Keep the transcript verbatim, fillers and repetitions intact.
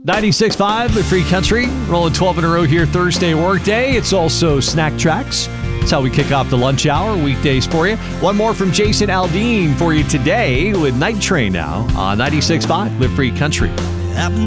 ninety-six point five, the Free Country, rolling twelve in a row here Thursday workday. It's also Snack Tracks. That's how we kick off the lunch hour, weekdays for you. One more from Jason Aldean for you today with Night Train now on ninety-six point five, the Free Country.